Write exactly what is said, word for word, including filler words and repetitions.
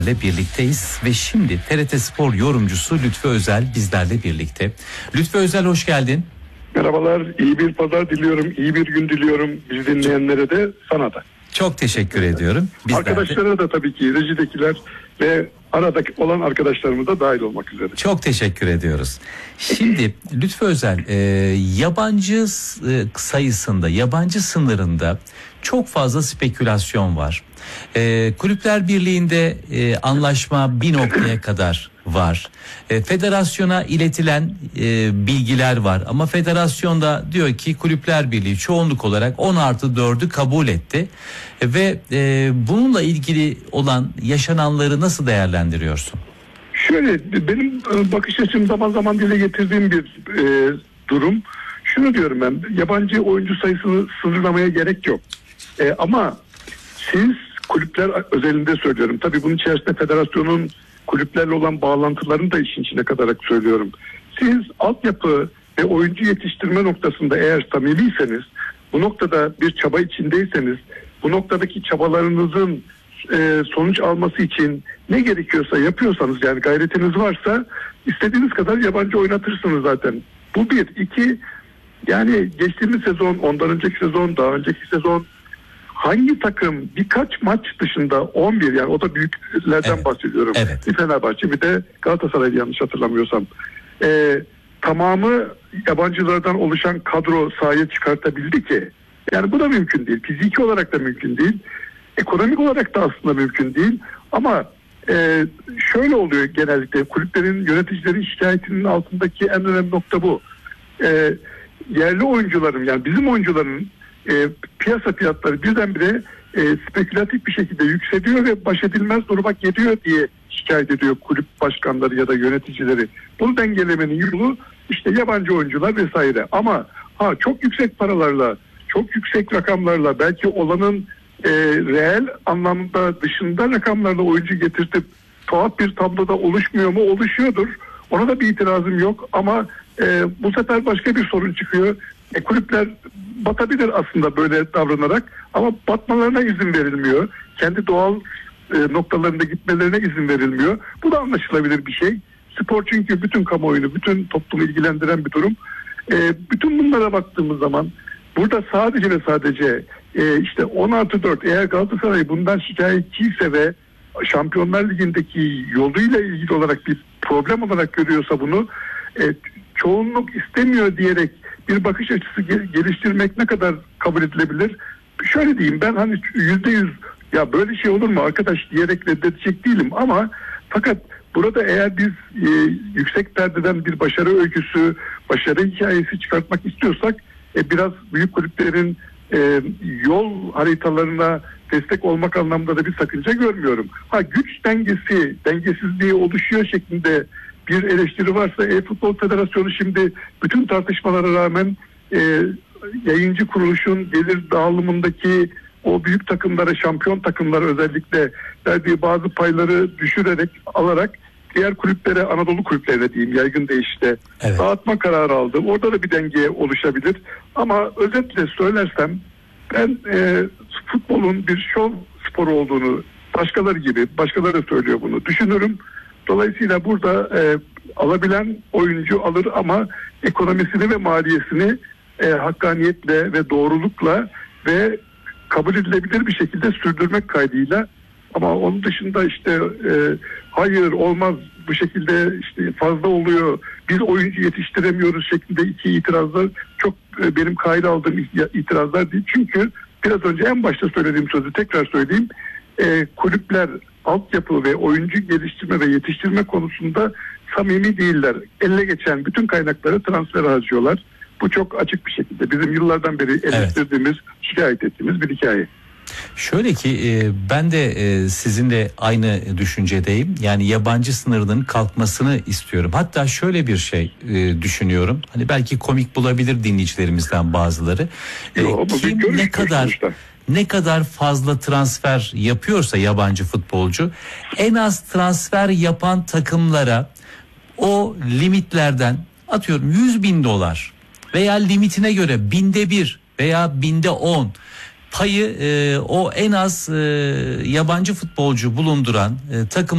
ile birlikteyiz ve şimdi T R T Spor yorumcusu Lütfü Özel bizlerle birlikte. Lütfü Özel, hoş geldin. Merhabalar, iyi bir pazar diliyorum, iyi bir gün diliyorum bizi dinleyenlere de, sana da. Çok teşekkür ediyorum. Bizler Arkadaşlara de... da tabii ki, rejidekiler ve aradaki olan arkadaşlarımız da dahil olmak üzere. Çok teşekkür ediyoruz. Şimdi Lütfü Özel, e, yabancı e, sayısında, yabancı sınırında çok fazla spekülasyon var. E, Kulüpler Birliği'nde e, anlaşma bir noktaya kadar var. E, federasyona iletilen e, bilgiler var ama federasyon da diyor ki Kulüpler Birliği çoğunluk olarak on artı dördü kabul etti. E, ve e, bununla ilgili olan yaşananları nasıl değerlendiriyorsun? Şöyle, benim bakış açım zaman zaman dile getirdiğim bir e, durum. Şunu diyorum ben, yabancı oyuncu sayısını sınırlamaya gerek yok. E, ama siz kulüpler özelinde söylüyorum. Tabii bunun içerisinde federasyonun kulüplerle olan bağlantılarını da işin içine katarak söylüyorum. Siz altyapı ve oyuncu yetiştirme noktasında eğer samimiyseniz, bu noktada bir çaba içindeyseniz, bu noktadaki çabalarınızın e, sonuç alması için ne gerekiyorsa yapıyorsanız, yani gayretiniz varsa istediğiniz kadar yabancı oynatırsınız zaten. Bu bir. İki, yani geçtiğimiz sezon, ondan önceki sezon, daha önceki sezon hangi takım birkaç maç dışında on bir, yani o da büyüklerden evet, bahsediyorum. Evet. Bir Fenerbahçe, bir de Galatasaray, yanlış hatırlamıyorsam. Ee, tamamı yabancılardan oluşan kadro sahaya çıkartabildi ki. Yani bu da mümkün değil. Fiziki olarak da mümkün değil. Ekonomik olarak da aslında mümkün değil. Ama e, şöyle oluyor genellikle, kulüplerin, yöneticilerin şikayetinin altındaki en önemli nokta bu. E, yerli oyuncuların, yani bizim oyuncuların E, piyasa fiyatları birdenbire e, spekülatif bir şekilde yükseliyor ve baş edilmez duruma geliyor diye şikayet ediyor kulüp başkanları ya da yöneticileri. Bunu dengelemenin yolu işte yabancı oyuncular vesaire. Ama ha çok yüksek paralarla, çok yüksek rakamlarla, belki olanın e, reel anlamda dışında rakamlarla oyuncu getirtip tuhaf bir tabloda oluşmuyor mu? Oluşuyordur. Ona da bir itirazım yok ama e, bu sefer başka bir sorun çıkıyor. E, kulüpler batabilir aslında böyle davranarak, ama batmalarına izin verilmiyor. Kendi doğal e, noktalarında gitmelerine izin verilmiyor. Bu da anlaşılabilir bir şey. Spor çünkü bütün kamuoyunu, bütün toplumu ilgilendiren bir durum. E, bütün bunlara baktığımız zaman burada sadece ve sadece e, işte on artı dört, eğer Galatasaray bundan şikayetçiyse ve Şampiyonlar Ligi'ndeki yoluyla ilgili olarak bir problem olarak görüyorsa bunu, e, çoğunluk istemiyor diyerek bir bakış açısı geliştirmek ne kadar kabul edilebilir? Şöyle diyeyim, ben hani yüzde yüz ya böyle şey olur mu arkadaş diyerek reddedecek değilim, ama fakat burada eğer biz e, yüksek perdeden bir başarı öyküsü, başarı hikayesi çıkartmak istiyorsak e, biraz büyük kulüplerin e, yol haritalarına destek olmak anlamında da bir sakınca görmüyorum. Ha, güç dengesi, dengesizliği oluşuyor şeklinde bir eleştiri varsa, E-Futbol Federasyonu şimdi bütün tartışmalara rağmen e, yayıncı kuruluşun gelir dağılımındaki o büyük takımlara, şampiyon takımlara özellikle verdiği bazı payları düşürerek, alarak diğer kulüplere, Anadolu kulüplerine diyeyim yaygın deyişle, evet, dağıtma kararı aldı. Orada da bir denge oluşabilir. Ama özetle söylersem ben e, futbolun bir şov sporu olduğunu, başkaları gibi, başkaları da söylüyor bunu, düşünürüm. Dolayısıyla burada e, alabilen oyuncu alır, ama ekonomisini ve maliyesini e, hakkaniyetle ve doğrulukla ve kabul edilebilir bir şekilde sürdürmek kaydıyla. Ama onun dışında işte e, hayır olmaz, bu şekilde işte fazla oluyor, biz oyuncu yetiştiremiyoruz şeklinde iki itirazlar çok e, benim kayda aldığım itirazlar değil. Çünkü biraz önce en başta söylediğim sözü tekrar söyleyeyim. E, kulüpler altyapı ve oyuncu geliştirme ve yetiştirme konusunda samimi değiller. Elle geçen bütün kaynakları transfer harcıyorlar. Bu çok açık bir şekilde bizim yıllardan beri eleştirdiğimiz, evet, şikayet ettiğimiz bir hikaye. Şöyle ki e, ben de e, sizinle aynı düşüncedeyim. Yani yabancı sınırının kalkmasını istiyorum. Hatta şöyle bir şey e, düşünüyorum. Hani belki komik bulabilir dinleyicilerimizden bazıları. E, Yo, kim görüş, ne kadar sonuçta. ne kadar fazla transfer yapıyorsa yabancı futbolcu, en az transfer yapan takımlara o limitlerden, atıyorum yüz bin dolar veya limitine göre binde bir veya binde on payı e, o en az e, yabancı futbolcu bulunduran e, takım